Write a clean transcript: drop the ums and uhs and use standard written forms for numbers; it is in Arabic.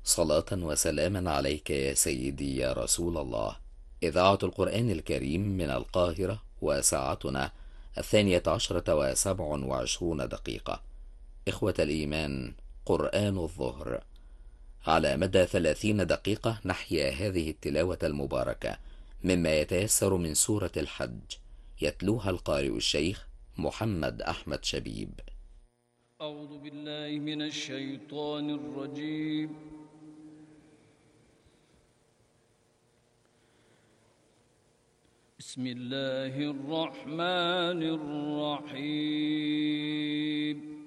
صلاة وسلاما عليك يا سيدي يا رسول الله. إذاعة القرآن الكريم من القاهرة، وساعتنا 12:27 إخوة الإيمان، قرآن الظهر. على مدى 30 دقيقة نحيا هذه التلاوة المباركة مما يتيسر من سورة الحج، يتلوها القارئ الشيخ محمد أحمد شبيب. أعوذ بالله من الشيطان الرجيم. بسم الله الرحمن الرحيم.